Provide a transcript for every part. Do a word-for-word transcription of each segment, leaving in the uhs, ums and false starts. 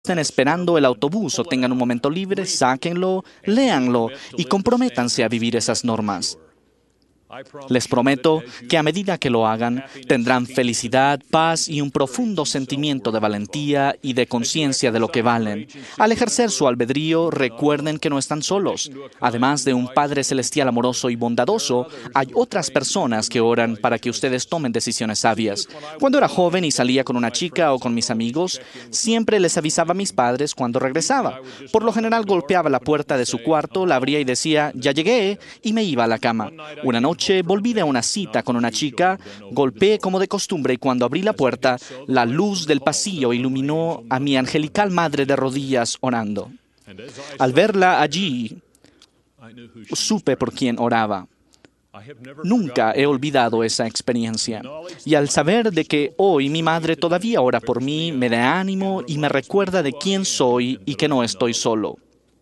estén esperando el autobús o tengan un momento libre, sáquenlo, léanlo y comprométanse a vivir esas normas. Les prometo que a medida que lo hagan, tendrán felicidad, paz y un profundo sentimiento de valentía y de conciencia de lo que valen. Al ejercer su albedrío, recuerden que no están solos. Además de un Padre Celestial amoroso y bondadoso, hay otras personas que oran para que ustedes tomen decisiones sabias. Cuando era joven y salía con una chica o con mis amigos, siempre les avisaba a mis padres cuando regresaba. Por lo general golpeaba la puerta de su cuarto, la abría y decía, "Ya llegué", y me iba a la cama. Una noche volví de una cita con una chica, golpeé como de costumbre y cuando abrí la puerta, la luz del pasillo iluminó a mi angelical madre de rodillas orando. Al verla allí, supe por quién oraba. Nunca he olvidado esa experiencia. Y al saber de que hoy mi madre todavía ora por mí, me da ánimo y me recuerda de quién soy y que no estoy solo.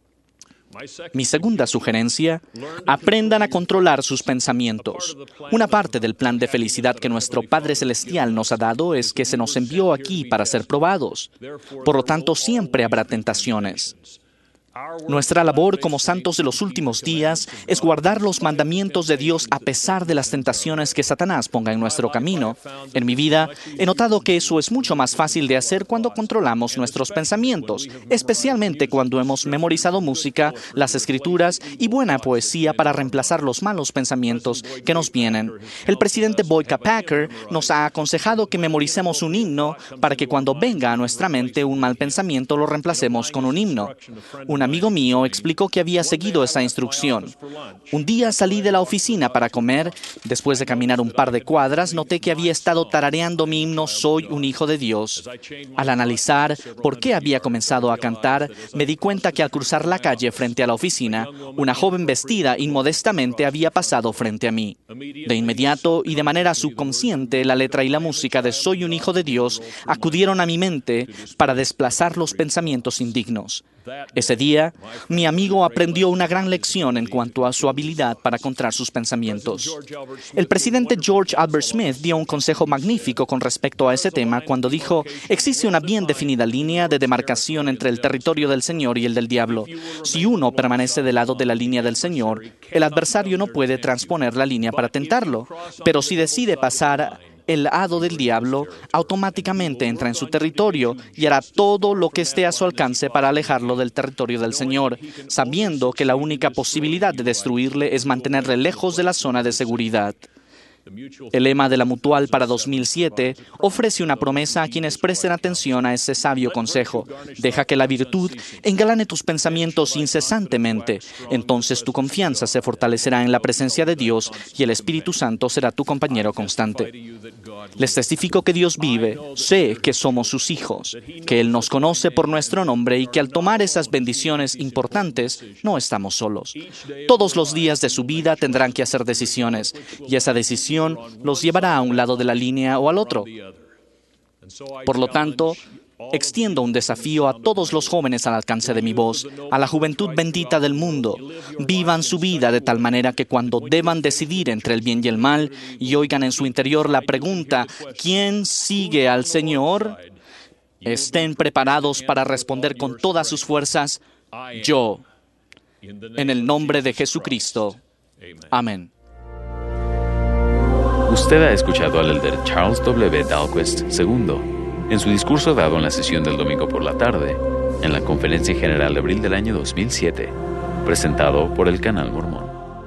Mi segunda sugerencia, aprendan a controlar sus pensamientos. Una parte del plan de felicidad que nuestro Padre Celestial nos ha dado es que se nos envió aquí para ser probados. Por lo tanto, siempre habrá tentaciones. Nuestra labor como santos de los últimos días es guardar los mandamientos de Dios a pesar de las tentaciones que Satanás ponga en nuestro camino. En mi vida, he notado que eso es mucho más fácil de hacer cuando controlamos nuestros pensamientos, especialmente cuando hemos memorizado música, las escrituras y buena poesía para reemplazar los malos pensamientos que nos vienen. El presidente Boyka Packer nos ha aconsejado que memoricemos un himno para que cuando venga a nuestra mente un mal pensamiento lo reemplacemos con un himno. Un amigo mío explicó que había seguido esa instrucción. Un día salí de la oficina para comer. Después de caminar un par de cuadras, noté que había estado tarareando mi himno Soy un hijo de Dios. Al analizar por qué había comenzado a cantar, me di cuenta que al cruzar la calle frente a la oficina, una joven vestida inmodestamente había pasado frente a mí. De inmediato y de manera subconsciente, la letra y la música de Soy un hijo de Dios acudieron a mi mente para desplazar los pensamientos indignos. Ese día, mi amigo aprendió una gran lección en cuanto a su habilidad para controlar sus pensamientos. El presidente George Albert Smith dio un consejo magnífico con respecto a ese tema cuando dijo, existe una bien definida línea de demarcación entre el territorio del Señor y el del diablo. Si uno permanece del lado de la línea del Señor, el adversario no puede transponer la línea para tentarlo, pero si decide pasar el hado del diablo, automáticamente entra en su territorio y hará todo lo que esté a su alcance para alejarlo del territorio del Señor, sabiendo que la única posibilidad de destruirle es mantenerle lejos de la zona de seguridad. El lema de la Mutual para dos mil siete ofrece una promesa a quienes presten atención a ese sabio consejo. Deja que la virtud engalane tus pensamientos incesantemente. Entonces tu confianza se fortalecerá en la presencia de Dios y el Espíritu Santo será tu compañero constante. Les testifico que Dios vive, sé que somos sus hijos, que Él nos conoce por nuestro nombre y que al tomar esas bendiciones importantes no estamos solos. Todos los días de su vida tendrán que hacer decisiones y esa decisión los llevará a un lado de la línea o al otro. Por lo tanto, extiendo un desafío a todos los jóvenes al alcance de mi voz, a la juventud bendita del mundo. Vivan su vida de tal manera que cuando deban decidir entre el bien y el mal y oigan en su interior la pregunta, ¿quién sigue al Señor?, estén preparados para responder con todas sus fuerzas, yo, en el nombre de Jesucristo. Amén. Usted ha escuchado al elder Charles W. Dahlquist segundo en su discurso dado en la sesión del domingo por la tarde, en la Conferencia General de abril del año dos mil siete, presentado por el Canal Mormón.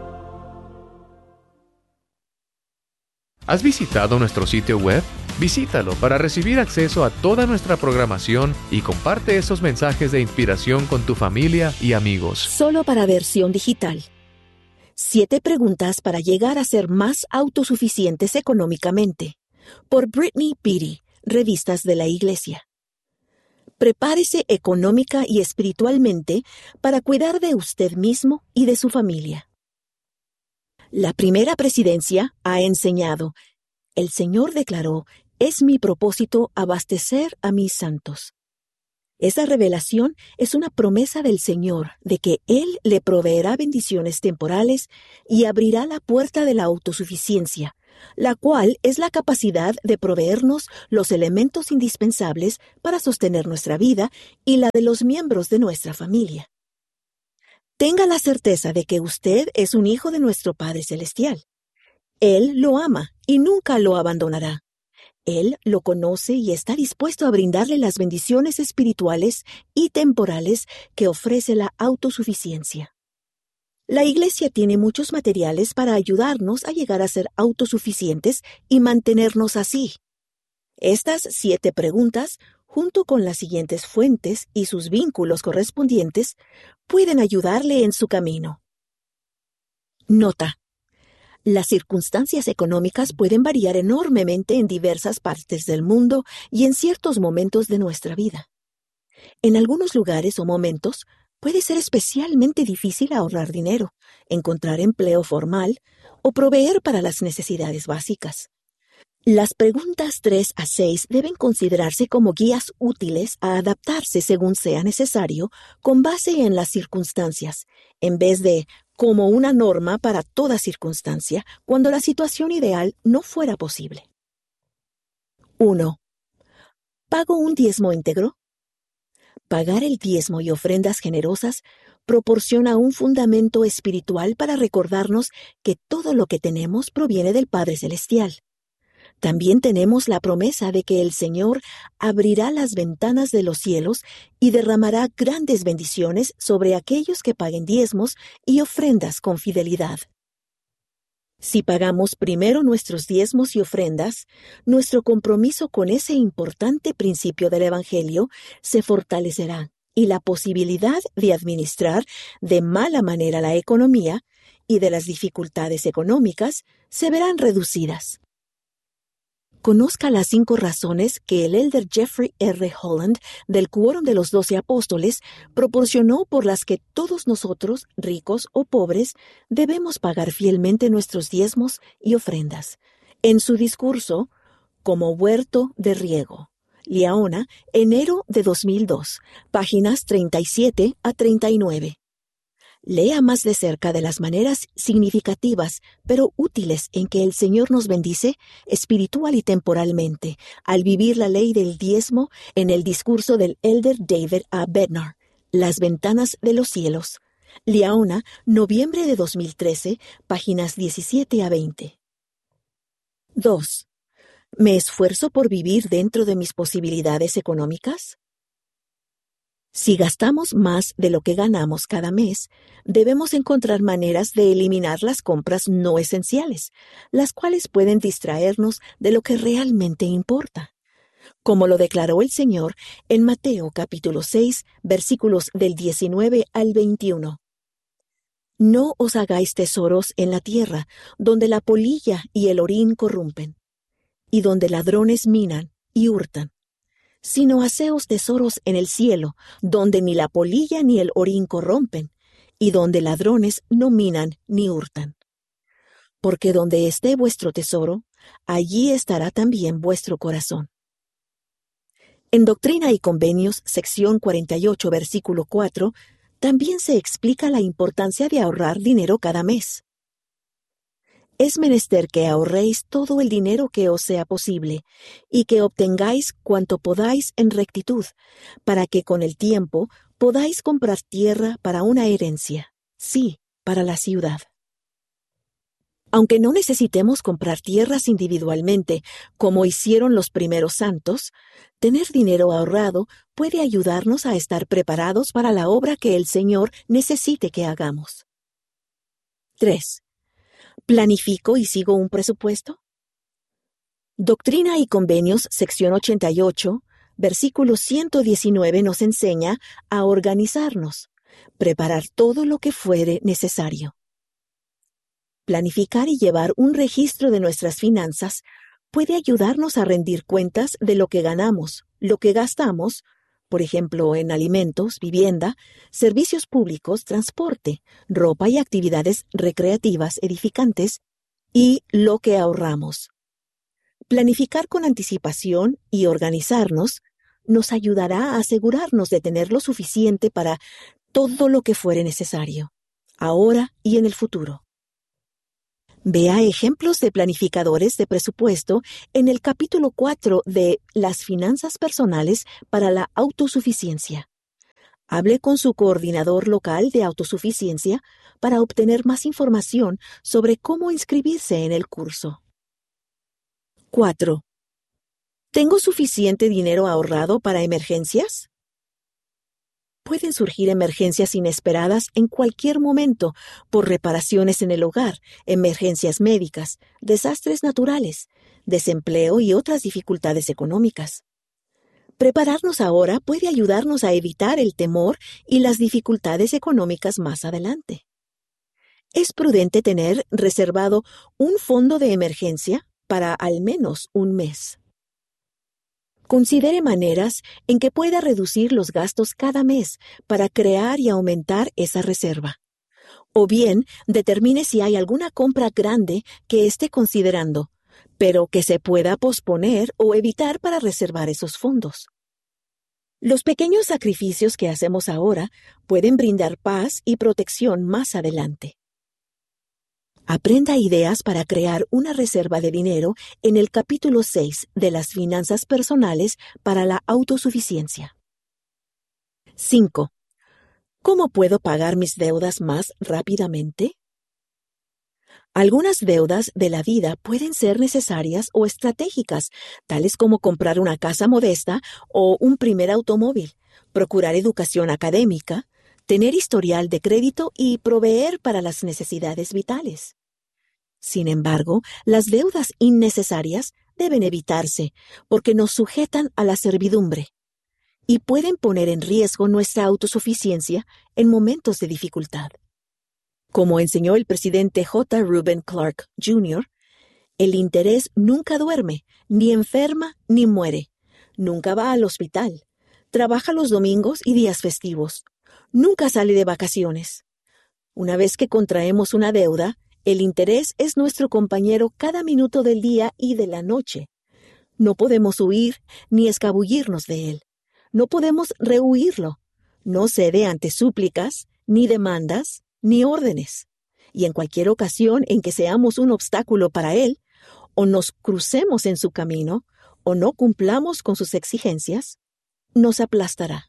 ¿Has visitado nuestro sitio web? Visítalo para recibir acceso a toda nuestra programación y comparte esos mensajes de inspiración con tu familia y amigos. Solo para versión digital. Siete preguntas para llegar a ser más autosuficientes económicamente. Por Brittany Beatty, Revistas de la Iglesia. Prepárese económica y espiritualmente para cuidar de usted mismo y de su familia. La primera presidencia ha enseñado, el Señor declaró, es mi propósito abastecer a mis santos. Esa revelación es una promesa del Señor de que Él le proveerá bendiciones temporales y abrirá la puerta de la autosuficiencia la cual es la capacidad de proveernos los elementos indispensables para sostener nuestra vida y la de los miembros de nuestra familia. Tenga la certeza de que usted es un hijo de nuestro Padre Celestial. Él lo ama y nunca lo abandonará. Él lo conoce y está dispuesto a brindarle las bendiciones espirituales y temporales que ofrece la autosuficiencia. La Iglesia tiene muchos materiales para ayudarnos a llegar a ser autosuficientes y mantenernos así. Estas siete preguntas, junto con las siguientes fuentes y sus vínculos correspondientes, pueden ayudarle en su camino. Nota: las circunstancias económicas pueden variar enormemente en diversas partes del mundo y en ciertos momentos de nuestra vida. En algunos lugares o momentos, puede ser especialmente difícil ahorrar dinero, encontrar empleo formal o proveer para las necesidades básicas. Las preguntas tres a seis deben considerarse como guías útiles a adaptarse según sea necesario con base en las circunstancias, en vez de como una norma para toda circunstancia cuando la situación ideal no fuera posible. uno. ¿Pago un diezmo íntegro? Pagar el diezmo y ofrendas generosas proporciona un fundamento espiritual para recordarnos que todo lo que tenemos proviene del Padre Celestial. También tenemos la promesa de que el Señor abrirá las ventanas de los cielos y derramará grandes bendiciones sobre aquellos que paguen diezmos y ofrendas con fidelidad. Si pagamos primero nuestros diezmos y ofrendas, nuestro compromiso con ese importante principio del Evangelio se fortalecerá y la posibilidad de administrar de mala manera la economía y de las dificultades económicas se verán reducidas. Conozca las cinco razones que el elder Jeffrey R. Holland del Quórum de los Doce Apóstoles proporcionó por las que todos nosotros, ricos o pobres, debemos pagar fielmente nuestros diezmos y ofrendas. En su discurso, Como huerto de riego, Liaona, enero de dos mil dos, páginas treinta y siete a treinta y nueve. Lea más de cerca de las maneras significativas, pero útiles en que el Señor nos bendice espiritual y temporalmente, al vivir la ley del diezmo en el discurso del elder David A. Bednar, Las ventanas de los cielos. Liaona, noviembre de dos mil trece, páginas diecisiete a veinte. dos. ¿Me esfuerzo por vivir dentro de mis posibilidades económicas? Si gastamos más de lo que ganamos cada mes, debemos encontrar maneras de eliminar las compras no esenciales, las cuales pueden distraernos de lo que realmente importa. Como lo declaró el Señor en Mateo capítulo seis, versículos del diecinueve al veintiuno. No os hagáis tesoros en la tierra, donde la polilla y el orín corrompen, y donde ladrones minan y hurtan, sino haceos tesoros en el cielo, donde ni la polilla ni el orín corrompen, y donde ladrones no minan ni hurtan. Porque donde esté vuestro tesoro, allí estará también vuestro corazón. En Doctrina y Convenios, sección cuarenta y ocho, versículo cuatro, también se explica la importancia de ahorrar dinero cada mes. Es menester que ahorréis todo el dinero que os sea posible, y que obtengáis cuanto podáis en rectitud, para que con el tiempo podáis comprar tierra para una herencia, sí, para la ciudad. Aunque no necesitemos comprar tierras individualmente, como hicieron los primeros santos, tener dinero ahorrado puede ayudarnos a estar preparados para la obra que el Señor necesite que hagamos. tres. ¿Planifico y sigo un presupuesto? Doctrina y Convenios, sección ochenta y ocho, versículo ciento diecinueve nos enseña a organizarnos, preparar todo lo que fuere necesario. Planificar y llevar un registro de nuestras finanzas puede ayudarnos a rendir cuentas de lo que ganamos, lo que gastamos, por ejemplo, en alimentos, vivienda, servicios públicos, transporte, ropa y actividades recreativas edificantes, y lo que ahorramos. Planificar con anticipación y organizarnos nos ayudará a asegurarnos de tener lo suficiente para todo lo que fuere necesario, ahora y en el futuro. Vea ejemplos de planificadores de presupuesto en el capítulo cuatro de Las finanzas personales para la autosuficiencia. Hable con su coordinador local de autosuficiencia para obtener más información sobre cómo inscribirse en el curso. cuatro. ¿Tengo suficiente dinero ahorrado para emergencias? Pueden surgir emergencias inesperadas en cualquier momento por reparaciones en el hogar, emergencias médicas, desastres naturales, desempleo y otras dificultades económicas. Prepararnos ahora puede ayudarnos a evitar el temor y las dificultades económicas más adelante. Es prudente tener reservado un fondo de emergencia para al menos un mes. Considere maneras en que pueda reducir los gastos cada mes para crear y aumentar esa reserva. O bien, determine si hay alguna compra grande que esté considerando, pero que se pueda posponer o evitar para reservar esos fondos. Los pequeños sacrificios que hacemos ahora pueden brindar paz y protección más adelante. Aprenda ideas para crear una reserva de dinero en el capítulo seis de las finanzas personales para la autosuficiencia. cinco. ¿Cómo puedo pagar mis deudas más rápidamente? Algunas deudas de la vida pueden ser necesarias o estratégicas, tales como comprar una casa modesta o un primer automóvil, procurar educación académica, tener historial de crédito y proveer para las necesidades vitales. Sin embargo, las deudas innecesarias deben evitarse porque nos sujetan a la servidumbre y pueden poner en riesgo nuestra autosuficiencia en momentos de dificultad. Como enseñó el presidente J. Reuben Clark junior, el interés nunca duerme, ni enferma, ni muere. Nunca va al hospital. Trabaja los domingos y días festivos. Nunca sale de vacaciones. Una vez que contraemos una deuda, el interés es nuestro compañero cada minuto del día y de la noche. No podemos huir ni escabullirnos de él. No podemos rehuirlo. No cede ante súplicas, ni demandas, ni órdenes. Y en cualquier ocasión en que seamos un obstáculo para él, o nos crucemos en su camino, o no cumplamos con sus exigencias, nos aplastará.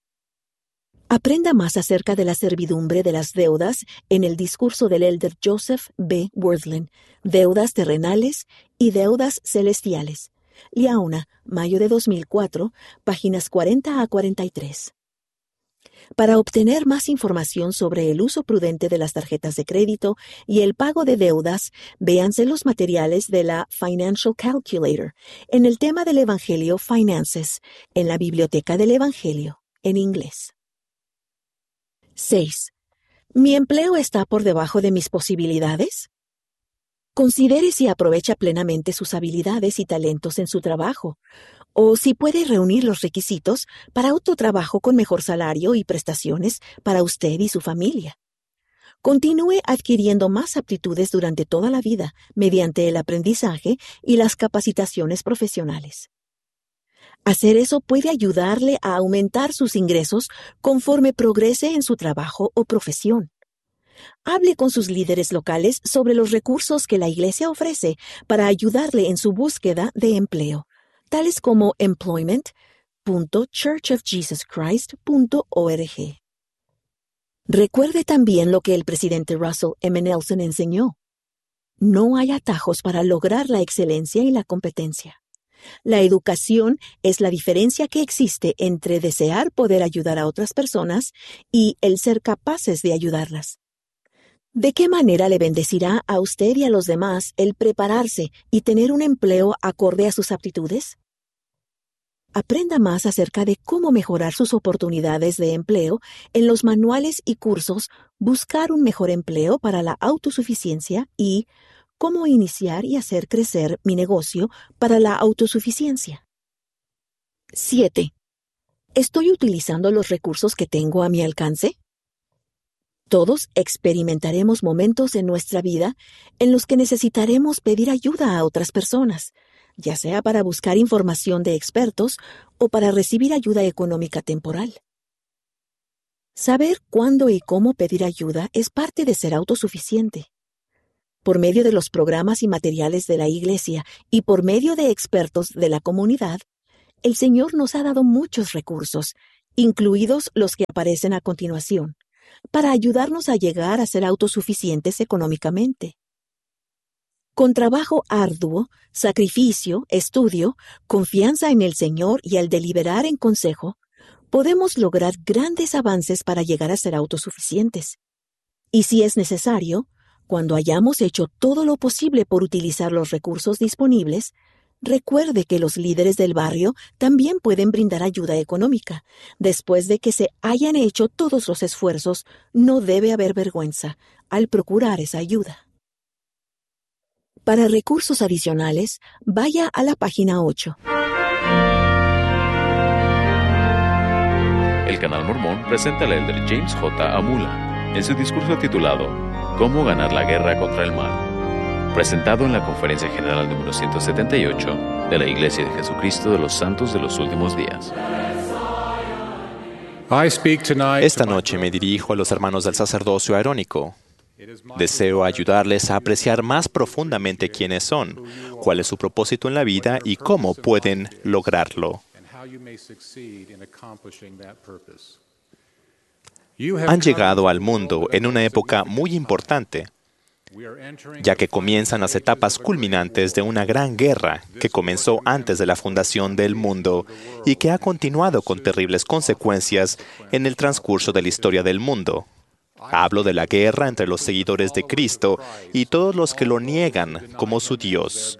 Aprenda más acerca de la servidumbre de las deudas en el discurso del elder Joseph B. Wirthlin, Deudas terrenales y deudas celestiales. Liaona, mayo de dos mil cuatro, páginas cuarenta a cuarenta y tres. Para obtener más información sobre el uso prudente de las tarjetas de crédito y el pago de deudas, véanse los materiales de la Financial Calculator en el tema del Evangelio Finances, en la Biblioteca del Evangelio, en inglés. seis. ¿Mi empleo está por debajo de mis posibilidades? Considere si aprovecha plenamente sus habilidades y talentos en su trabajo, o si puede reunir los requisitos para otro trabajo con mejor salario y prestaciones para usted y su familia. Continúe adquiriendo más aptitudes durante toda la vida mediante el aprendizaje y las capacitaciones profesionales. Hacer eso puede ayudarle a aumentar sus ingresos conforme progrese en su trabajo o profesión. Hable con sus líderes locales sobre los recursos que la Iglesia ofrece para ayudarle en su búsqueda de empleo, tales como employment punto church of jesus christ punto org. Recuerde también lo que el presidente Russell M. Nelson enseñó. No hay atajos para lograr la excelencia y la competencia. La educación es la diferencia que existe entre desear poder ayudar a otras personas y el ser capaces de ayudarlas. ¿De qué manera le bendecirá a usted y a los demás el prepararse y tener un empleo acorde a sus aptitudes? Aprenda más acerca de cómo mejorar sus oportunidades de empleo en los manuales y cursos Buscar un mejor empleo para la autosuficiencia y Cómo iniciar y hacer crecer mi negocio para la autosuficiencia. siete. ¿Estoy utilizando los recursos que tengo a mi alcance? Todos experimentaremos momentos en nuestra vida en los que necesitaremos pedir ayuda a otras personas, ya sea para buscar información de expertos o para recibir ayuda económica temporal. Saber cuándo y cómo pedir ayuda es parte de ser autosuficiente. por medio de los programas y materiales de la Iglesia y por medio de expertos de la comunidad, el Señor nos ha dado muchos recursos, incluidos los que aparecen a continuación, para ayudarnos a llegar a ser autosuficientes económicamente. Con trabajo arduo, sacrificio, estudio, confianza en el Señor y al deliberar en consejo, podemos lograr grandes avances para llegar a ser autosuficientes. Y si es necesario, cuando hayamos hecho todo lo posible por utilizar los recursos disponibles, recuerde que los líderes del barrio también pueden brindar ayuda económica. Después de que se hayan hecho todos los esfuerzos, no debe haber vergüenza al procurar esa ayuda. Para recursos adicionales, vaya a la página ocho. El Canal Mormón presenta al elder James J. Amula en su discurso titulado ¿Cómo ganar la guerra contra el mal?, presentado en la Conferencia General número ciento setenta y ocho de la Iglesia de Jesucristo de los Santos de los Últimos Días. Esta noche me dirijo a los hermanos del sacerdocio aerónico. Deseo ayudarles a apreciar más profundamente quiénes son, cuál es su propósito en la vida y cómo pueden lograrlo. Han llegado al mundo en una época muy importante, ya que comienzan las etapas culminantes de una gran guerra que comenzó antes de la fundación del mundo y que ha continuado con terribles consecuencias en el transcurso de la historia del mundo. Hablo de la guerra entre los seguidores de Cristo y todos los que lo niegan como su Dios.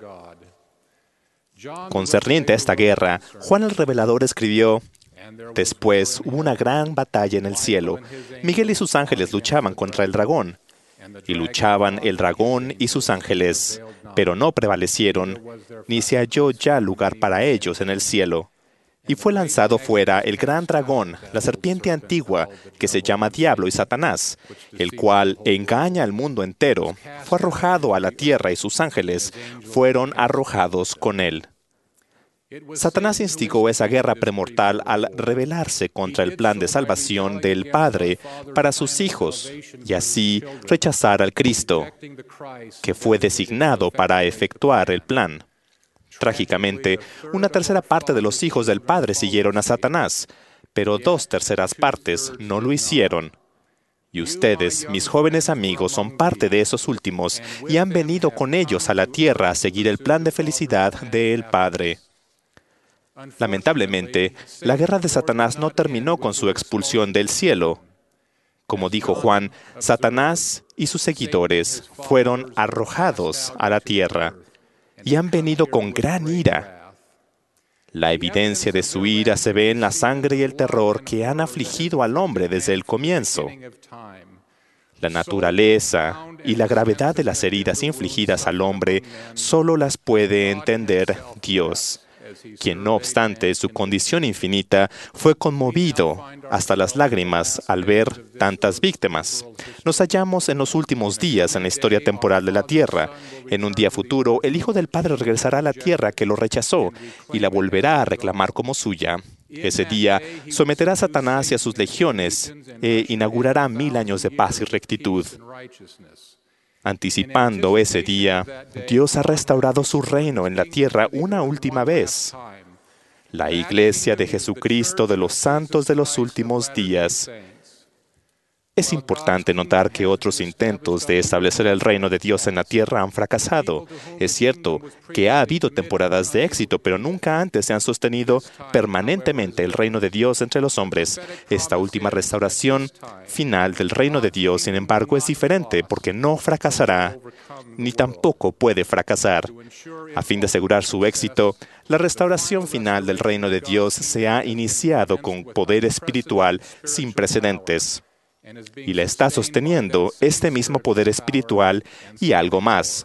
Concerniente a esta guerra, Juan el Revelador escribió: Después hubo una gran batalla en el cielo. Miguel y sus ángeles luchaban contra el dragón. Y luchaban el dragón y sus ángeles, pero no prevalecieron, ni se halló ya lugar para ellos en el cielo. Y fue lanzado fuera el gran dragón, la serpiente antigua, que se llama Diablo y Satanás, el cual engaña al mundo entero. Fue arrojado a la tierra y sus ángeles fueron arrojados con él. Satanás instigó esa guerra premortal al rebelarse contra el plan de salvación del Padre para sus hijos y así rechazar al Cristo, que fue designado para efectuar el plan. Trágicamente, una tercera parte de los hijos del Padre siguieron a Satanás, pero dos terceras partes no lo hicieron. Y ustedes, mis jóvenes amigos, son parte de esos últimos y han venido con ellos a la tierra a seguir el plan de felicidad del Padre. Lamentablemente, la guerra de Satanás no terminó con su expulsión del cielo. Como dijo Juan, Satanás y sus seguidores fueron arrojados a la tierra y han venido con gran ira. La evidencia de su ira se ve en la sangre y el terror que han afligido al hombre desde el comienzo. La naturaleza y la gravedad de las heridas infligidas al hombre solo las puede entender Dios, quien no obstante su condición infinita fue conmovido hasta las lágrimas al ver tantas víctimas. Nos hallamos en los últimos días en la historia temporal de la tierra. En un día futuro, el Hijo del Padre regresará a la tierra que lo rechazó y la volverá a reclamar como suya. Ese día someterá a Satanás y a sus legiones e inaugurará mil años de paz y rectitud. Anticipando ese día, Dios ha restaurado su reino en la tierra una última vez. La Iglesia de Jesucristo de los Santos de los Últimos Días. Es importante notar que otros intentos de establecer el reino de Dios en la tierra han fracasado. Es cierto que ha habido temporadas de éxito, pero nunca antes se han sostenido permanentemente el reino de Dios entre los hombres. Esta última restauración final del reino de Dios, sin embargo, es diferente porque no fracasará, ni tampoco puede fracasar. A fin de asegurar su éxito, la restauración final del reino de Dios se ha iniciado con poder espiritual sin precedentes. Y le está sosteniendo este mismo poder espiritual y algo más.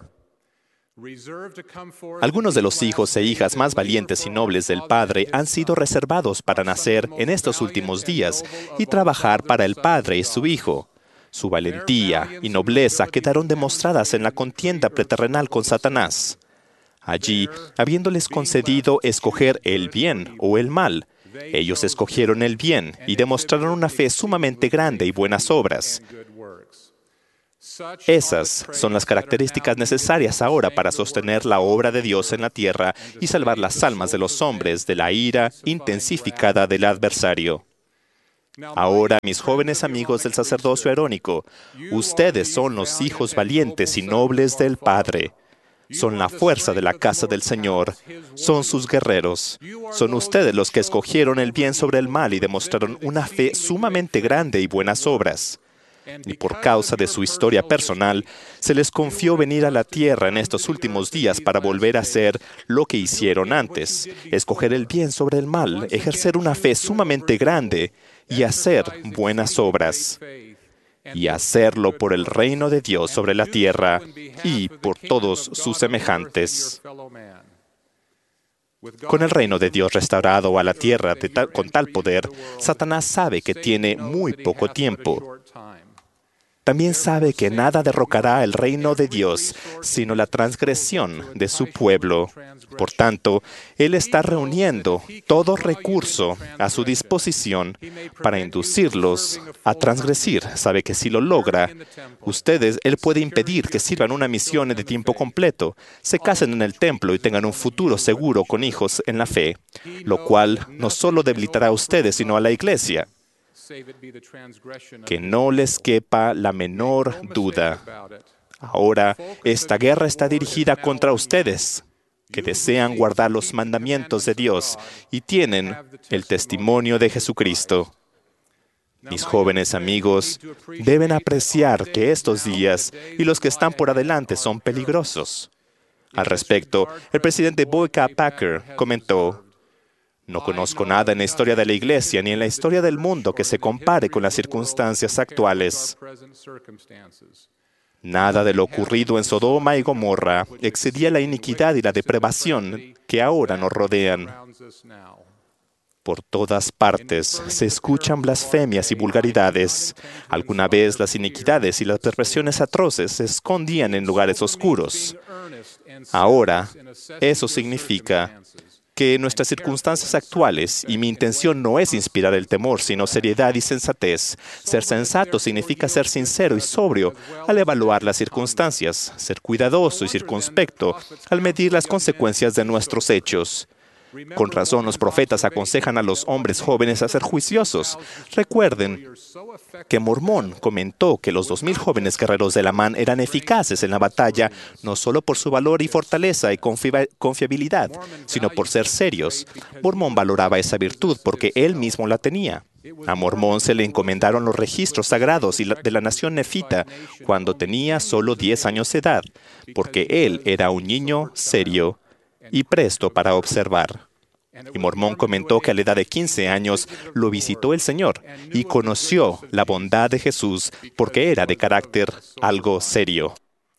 Algunos de los hijos e hijas más valientes y nobles del Padre han sido reservados para nacer en estos últimos días y trabajar para el Padre y su Hijo. Su valentía y nobleza quedaron demostradas en la contienda preterrenal con Satanás. Allí, habiéndoles concedido escoger el bien o el mal, ellos escogieron el bien y demostraron una fe sumamente grande y buenas obras. Esas son las características necesarias ahora para sostener la obra de Dios en la tierra y salvar las almas de los hombres de la ira intensificada del adversario. Ahora, mis jóvenes amigos del sacerdocio arónico, ustedes son los hijos valientes y nobles del Padre. Son la fuerza de la casa del Señor. Son sus guerreros. Son ustedes los que escogieron el bien sobre el mal y demostraron una fe sumamente grande y buenas obras. Y por causa de su historia personal, se les confió venir a la tierra en estos últimos días para volver a hacer lo que hicieron antes, escoger el bien sobre el mal, ejercer una fe sumamente grande y hacer buenas obras. Y hacerlo por el reino de Dios sobre la tierra y por todos sus semejantes. Con el reino de Dios restaurado a la tierra de ta- con tal poder, Satanás sabe que tiene muy poco tiempo. También sabe que nada derrocará el reino de Dios, sino la transgresión de su pueblo. Por tanto, Él está reuniendo todo recurso a su disposición para inducirlos a transgredir. Sabe que si lo logra, ustedes, Él puede impedir que sirvan una misión de tiempo completo, se casen en el templo y tengan un futuro seguro con hijos en la fe, lo cual no solo debilitará a ustedes, sino a la iglesia. Que no les quepa la menor duda. Ahora, esta guerra está dirigida contra ustedes, que desean guardar los mandamientos de Dios y tienen el testimonio de Jesucristo. Mis jóvenes amigos deben apreciar que estos días y los que están por adelante son peligrosos. Al respecto, el presidente Boyka Packer comentó: "No conozco nada en la historia de la Iglesia ni en la historia del mundo que se compare con las circunstancias actuales. Nada de lo ocurrido en Sodoma y Gomorra excedía la iniquidad y la depravación que ahora nos rodean. Por todas partes se escuchan blasfemias y vulgaridades. Alguna vez las iniquidades y las perversiones atroces se escondían en lugares oscuros. Ahora, eso significa que en nuestras circunstancias actuales, y mi intención no es inspirar el temor, sino seriedad y sensatez. Ser sensato significa ser sincero y sobrio al evaluar las circunstancias, ser cuidadoso y circunspecto al medir las consecuencias de nuestros hechos. Con razón, los profetas aconsejan a los hombres jóvenes a ser juiciosos. Recuerden que Mormón comentó que los dos mil jóvenes guerreros de Lamán eran eficaces en la batalla, no solo por su valor y fortaleza y confi- confiabilidad, sino por ser serios. Mormón valoraba esa virtud porque él mismo la tenía. A Mormón se le encomendaron los registros sagrados y la- de la nación nefita cuando tenía solo diez años de edad, porque él era un niño serio y presto para observar. Y Mormón comentó que a la edad de quince años lo visitó el Señor y conoció la bondad de Jesús porque era de carácter algo serio.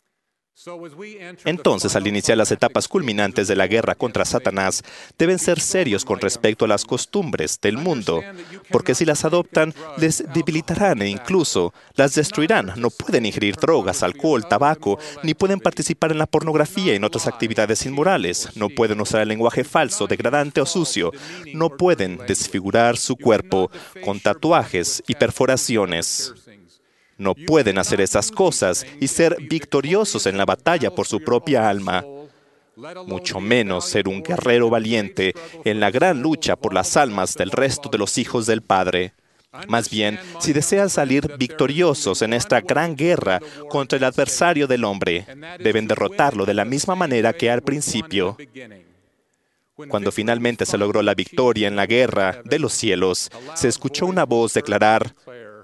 Entonces, al iniciar las etapas culminantes de la guerra contra Satanás, deben ser serios con respecto a las costumbres del mundo, porque si las adoptan, les debilitarán e incluso las destruirán. No pueden ingerir drogas, alcohol, tabaco, ni pueden participar en la pornografía y en otras actividades inmorales. No pueden usar el lenguaje falso, degradante o sucio. No pueden desfigurar su cuerpo con tatuajes y perforaciones. No pueden hacer esas cosas y ser victoriosos en la batalla por su propia alma, mucho menos ser un guerrero valiente en la gran lucha por las almas del resto de los hijos del Padre. Más bien, si desean salir victoriosos en esta gran guerra contra el adversario del hombre, deben derrotarlo de la misma manera que al principio. Cuando finalmente se logró la victoria en la guerra de los cielos, se escuchó una voz declarar: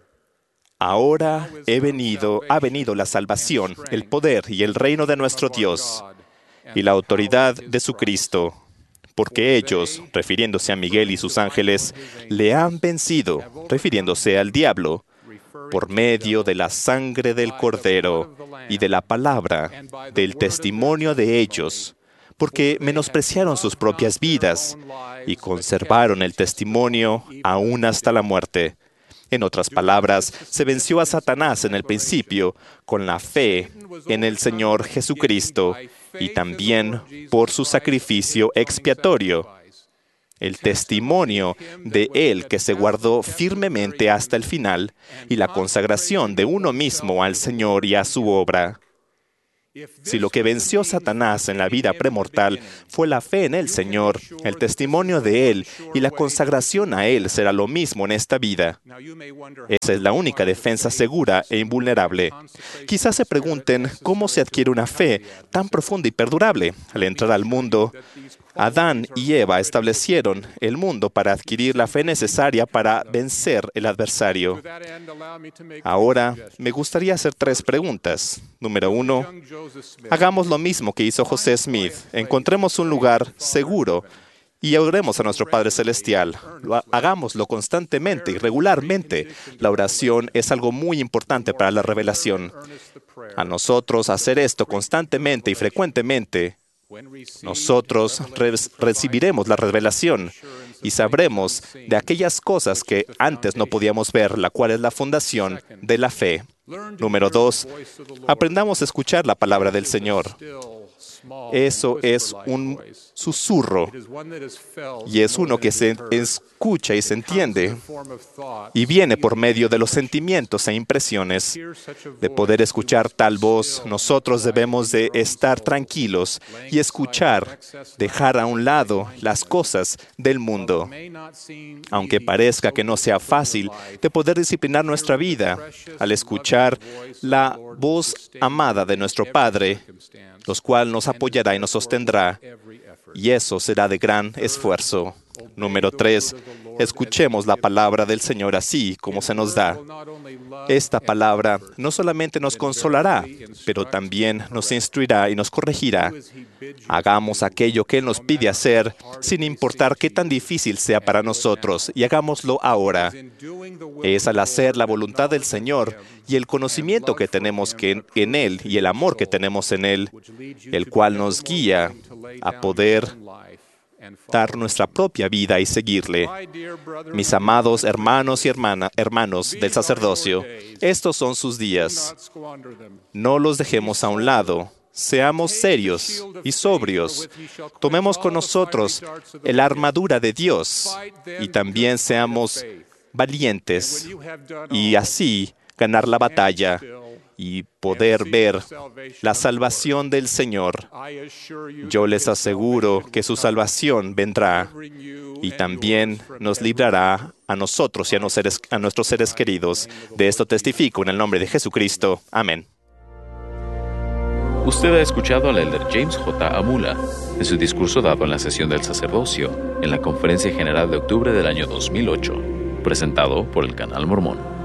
"Ahora he venido, ha venido la salvación, el poder y el reino de nuestro Dios y la autoridad de su Cristo, porque ellos, refiriéndose a Miguel y sus ángeles, le han vencido, refiriéndose al diablo, por medio de la sangre del Cordero y de la palabra del testimonio de ellos, porque menospreciaron sus propias vidas y conservaron el testimonio aún hasta la muerte". En otras palabras, se venció a Satanás en el principio con la fe en el Señor Jesucristo y también por su sacrificio expiatorio. el testimonio de Él que se guardó firmemente hasta el final y la consagración de uno mismo al Señor y a su obra. Si lo que venció Satanás en la vida premortal fue la fe en el Señor, el testimonio de Él y la consagración a Él será lo mismo en esta vida. Esa es la única defensa segura e invulnerable. Quizás se pregunten cómo se adquiere una fe tan profunda y perdurable. Al entrar al mundo, Adán y Eva establecieron el mundo para adquirir la fe necesaria para vencer el adversario. Ahora, me gustaría hacer tres preguntas. Número uno, hagamos lo mismo que hizo José Smith. Encontremos un lugar seguro y oremos a nuestro Padre Celestial. Lo, hagámoslo constantemente y regularmente. La oración es algo muy importante para la revelación. A nosotros hacer esto constantemente y frecuentemente, nosotros re- recibiremos la revelación y sabremos de aquellas cosas que antes no podíamos ver, la cual es la fundación de la fe. Número dos, aprendamos a escuchar la palabra del Señor. Eso es un susurro y es uno que se escucha y se entiende y viene por medio de los sentimientos e impresiones. De poder escuchar tal voz, nosotros debemos de estar tranquilos y escuchar, dejar a un lado las cosas del mundo. Aunque parezca que no sea fácil de poder disciplinar nuestra vida al escuchar la voz amada de nuestro Padre, los cual nos apoyará y nos sostendrá, y eso será de gran esfuerzo. Número tres, escuchemos la palabra del Señor así como se nos da. Esta palabra no solamente nos consolará, pero también nos instruirá y nos corregirá. Hagamos aquello que Él nos pide hacer, sin importar qué tan difícil sea para nosotros, y hagámoslo ahora. Es al hacer la voluntad del Señor y el conocimiento que tenemos que en Él y el amor que tenemos en Él, el cual nos guía a poder dar nuestra propia vida y seguirle. Mis amados hermanos y hermana, hermanos del sacerdocio, estos son sus días. No los dejemos a un lado. Seamos serios y sobrios. Tomemos con nosotros la armadura de Dios y también seamos valientes y así ganar la batalla y poder ver la salvación del Señor. Yo les aseguro que su salvación vendrá y también nos librará a nosotros y a, nos seres, a nuestros seres queridos. De esto testifico en el nombre de Jesucristo. Amén. Usted ha escuchado al elder James J. Amula en su discurso dado en la sesión del sacerdocio en la Conferencia General de octubre del año dos mil ocho, presentado por el Canal Mormón.